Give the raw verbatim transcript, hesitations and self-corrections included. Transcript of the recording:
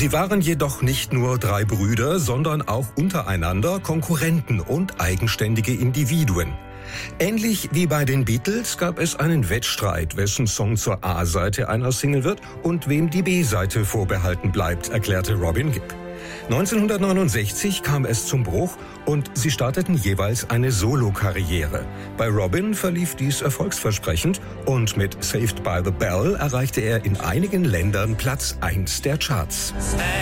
Sie waren jedoch nicht nur drei Brüder, sondern auch untereinander Konkurrenten und eigenständige Individuen. Ähnlich wie bei den Beatles gab es einen Wettstreit, wessen Song zur A-Seite einer Single wird und wem die B-Seite vorbehalten bleibt, erklärte Robin Gibb. neunzehnhundertneunundsechzig kam es zum Bruch und sie starteten jeweils eine Solokarriere. Bei Robin verlief dies erfolgsversprechend und mit Saved by the Bell erreichte er in einigen Ländern Platz eins der Charts. Hey.